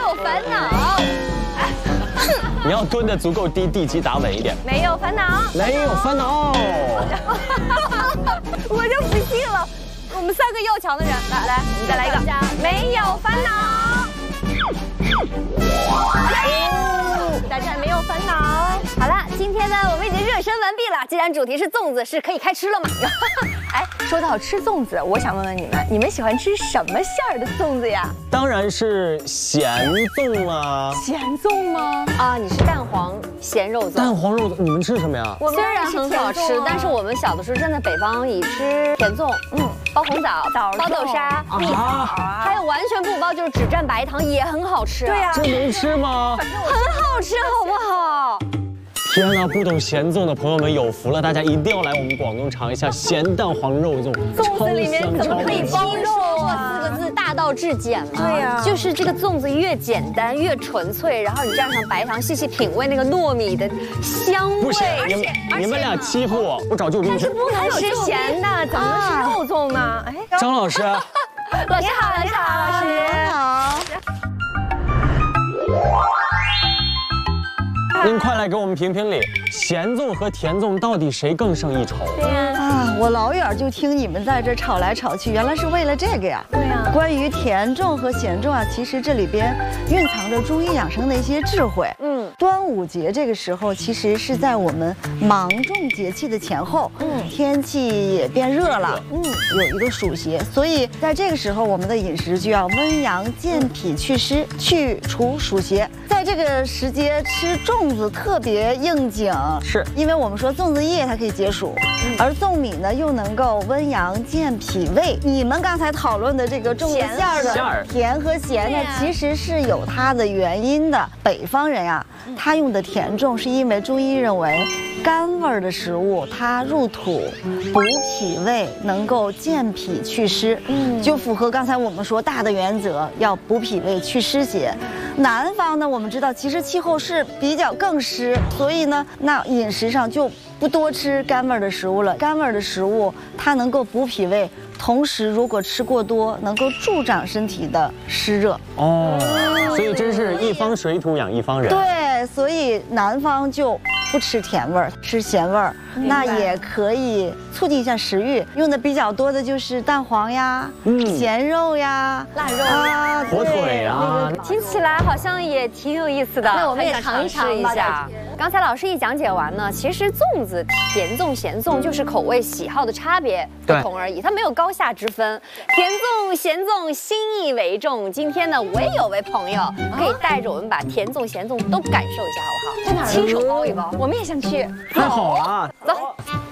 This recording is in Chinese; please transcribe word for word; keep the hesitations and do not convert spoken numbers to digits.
有烦恼。 你要蹲得足够低，地基打稳一点。 没有烦恼， 没有烦恼。 我就不信了，我们三个要强的人，来来，我们再来一个，没有烦恼。大家没有烦恼。好了，今天呢，我们已经热身完毕了。既然主题是粽子，是可以开吃了吗？哎，说到吃粽子，我想问问你们，你们喜欢吃什么馅儿的粽子呀？ 当然是咸粽啦。 咸粽吗？啊，你是蛋黄咸肉粽。 蛋黄肉粽，你们吃什么呀？ 我们虽然很好吃，但是我们小的时候真的北方以吃甜粽，嗯，包红枣、包豆沙、蜜枣，还有完全不包，就是只蘸白糖，也很好吃。对呀， 这能吃吗？ 很好吃，好不好？ 天哪，不懂咸粽的朋友们有福了，大家一定要来我们广东尝一下咸蛋黄肉粽。 粽子里面怎么可以包肉啊？四个字大道至简嘛。对呀，就是这个粽子越简单越纯粹，然后你蘸上白糖，细细品味那个糯米的香味。 不行，你们你们俩欺负我，我找救兵去。 但是不能吃咸的，怎么能吃肉粽呢？哎， 张老师， 老师好，老师好，老师好。 您快来给我们评评理，咸粽和甜粽到底谁更胜一筹？ 对呀。 啊，我老远就听你们在这吵来吵去，原来是为了这个呀。 对呀。 关于甜粽和咸粽啊，其实这里边蕴藏着中医养生的一些智慧。嗯，端午节这个时候，其实是在我们芒种节气的前后，嗯，天气也变热了，嗯，有一个暑邪，所以在这个时候，我们的饮食就要温阳健脾祛湿，去除暑邪。在这个时节吃粽子特别应景， 是因为我们说粽子叶它可以解暑，而粽米呢又能够温阳健脾胃。你们刚才讨论的这个粽子馅儿的甜和咸呢，其实是有它的原因的。北方人啊，他用的甜粽是因为中医认为甘味儿的食物它入土补脾胃，能够健脾祛湿，嗯，就符合刚才我们说大的原则，要补脾胃去湿邪。南方呢，我们知道其实气候是比较更湿，所以呢，那饮食上就不多吃甘味的食物了。甘味的食物它能够补脾胃，同时如果吃过多，能够助长身体的湿热。 哦，所以真是一方水土养一方人。 对，所以南方就不吃甜味儿，吃咸味儿，那也可以促进一下食欲。用的比较多的就是蛋黄呀、嗯、咸肉呀、 腊肉呀、 火腿呀， 听起来好像也挺有意思的。那我们也尝一尝一下。刚才老师一讲解完呢，其实粽子甜粽、咸粽就是口味喜好的差别不同而已，它没有高下之分。甜粽、咸粽，心意为重。今天呢，我也有位朋友可以带着我们把甜粽、咸粽都感受一下，好不好？在哪儿？亲手包一包，我们也想去。 太好了， 走。